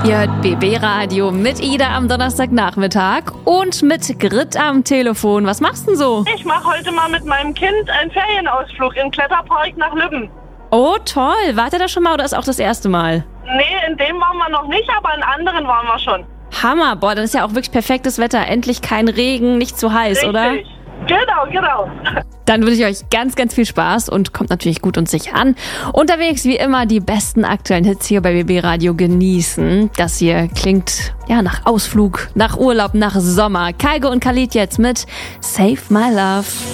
Ihr hört BB Radio mit Ida am Donnerstagnachmittag und mit Grit am Telefon. Was machst du denn so? Ich mache heute mal mit meinem Kind einen Ferienausflug in den Kletterpark nach Lübben. Oh, toll. Wart ihr da schon mal oder ist auch das erste Mal? Nee, in dem waren wir noch nicht, aber in anderen waren wir schon. Hammer. Boah, das ist ja auch wirklich perfektes Wetter. Endlich kein Regen, nicht zu heiß, Richtig. oder? Genau. Dann wünsche ich euch ganz, ganz viel Spaß und kommt natürlich gut und sicher an. Unterwegs wie immer die besten aktuellen Hits hier bei BB Radio genießen. Das hier klingt ja nach Ausflug, nach Urlaub, nach Sommer. Kaigo und Khalid jetzt mit Save My Love.